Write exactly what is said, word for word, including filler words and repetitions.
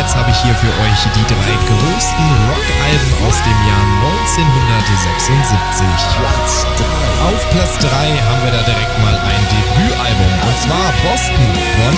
Charts habe ich hier für euch die drei größten Rockalben aus dem Jahr neunzehnhundertsechsundsiebzig. Platz drei. Auf Platz drei haben wir da direkt mal ein Debütalbum, und zwar Boston von